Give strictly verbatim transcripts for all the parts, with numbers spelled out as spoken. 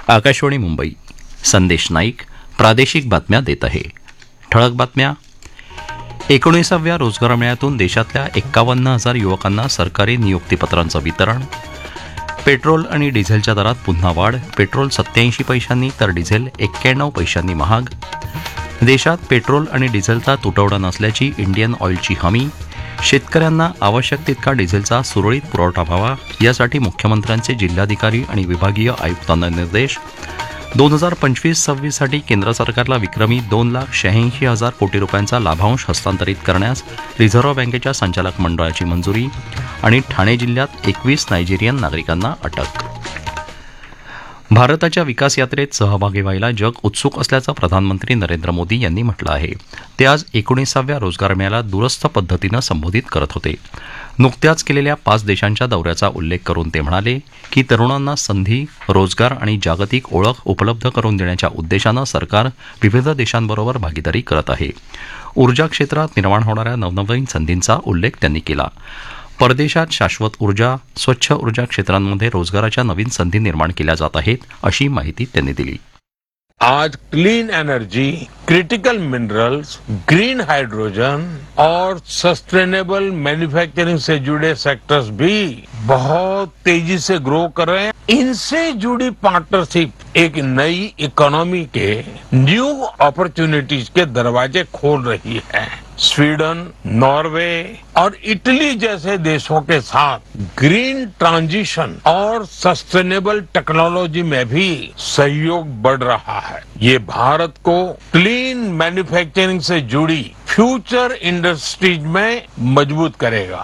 आकाशवाणी मुंबई. संदेश नाईक प्रादेशिक बातम्या देत आहे. ठळक बातम्या. एकोणीसाव्या रोजगार मेळ्यातून देशातल्या एक्कावन्न हजार युवकांना सरकारी नियुक्तीपत्रांचं वितरण. पेट्रोल आणि डिझेलच्या दरात पुन्हा वाढ. पेट्रोल सत्याऐंशी पैशांनी तर डिझेल एक्क्याण्णव पैशांनी महाग. देशात पेट्रोल आणि डिझेलचा तुटवडा नसल्याची इंडियन ऑइलची हमी. शेतकऱ्यांना आवश्यक तितका डिझेलचा सुरळीत पुरवठा व्हावा यासाठी मुख्यमंत्र्यांचे जिल्हाधिकारी आणि विभागीय आयुक्तांना निर्देश. दोन हजार पंचवीस सव्वीससाठी केंद्र सरकारला विक्रमी दोन लाख शहाऐंशी हजार कोटी रुपयांचा लाभांश हस्तांतरित करण्यास रिझर्व्ह बँकेच्या संचालक मंडळाची मंजुरी. आणि ठाणे जिल्ह्यात एकवीस नायजेरियन नागरिकांना अटक. भारताच्या विकास यात्रेत सहभागी व्हायला जग उत्सुक असल्याचं प्रधानमंत्री नरेंद्र मोदी यांनी म्हटलं आहे. ते आज एकोणीसाव्या रोजगार मेळ्याला दूरस्थ पद्धतीनं संबोधित करत होते. नुकत्याच केलेल्या पाच देशांच्या दौऱ्याचा उल्लेख करून ते म्हणाले की तरुणांना संधी, रोजगार आणि जागतिक ओळख उपलब्ध करून देण्याच्या उद्देशानं सरकार विविध देशांबरोबर भागीदारी करत आहे. ऊर्जा क्षेत्रात निर्माण होणाऱ्या नवनवीन संधींचा उल्लेख त्यांनी केला. परदेशात शाश्वत ऊर्जा, स्वच्छ ऊर्जा क्षेत्रांमध्ये रोजगाराच्या नवीन संधी निर्माण केल्या जात आहेत अशी माहिती त्यांनी दिली. आज clean energy, critical minerals, green hydrogen और सस्टेनेबल मैन्युफैक्चरिंग से जुड़े सेक्टर्स भी बहुत तेजी से ग्रो कर रहे हैं. इनसे जुड़ी पार्टनरशिप एक नई इकोनॉमी के न्यू अपॉर्चुनिटीज के दरवाजे खोल रही है. स्वीडन, नॉर्वे और इटली जैसे देशों के साथ ग्रीन ट्रांजिशन और सस्टेनेबल टेक्नोलॉजी में भी सहयोग बढ़ रहा है. ये भारत को क्लीन मैन्युफैक्चरिंग से जुड़ी फ्यूचर इंडस्ट्रीज में मजबूत करेगा.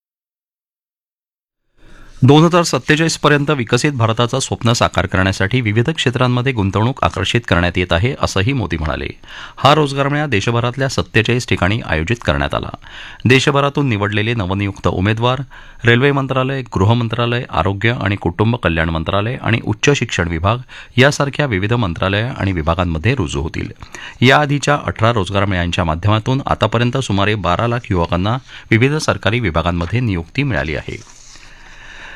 दोन हजार सत्तेचाळीस पर्यंत विकसित भारताचं स्वप्न साकार करण्यासाठी विविध क्षेत्रांमध्ये गुंतवणूक आकर्षित करण्यात येत आहे असंही मोदी म्हणाले. हा रोजगार मेळा देशभरातल्या सत्तेचाळीस ठिकाणी आयोजित करण्यात आला. देशभरातून निवडलेले नवनियुक्त उमेदवार रेल्वे मंत्रालय, गृह मंत्रालय, आरोग्य आणि कुटुंब कल्याण मंत्रालय आणि उच्च शिक्षण विभाग यासारख्या विविध मंत्रालय आणि विभागांमध्ये रुजू होतील. याआधीच्या अठरा रोजगार मेळ्यांच्या माध्यमातून आतापर्यंत सुमारे बारा लाख युवकांना विविध सरकारी विभागांमध्ये नियुक्ती मिळाली आहे.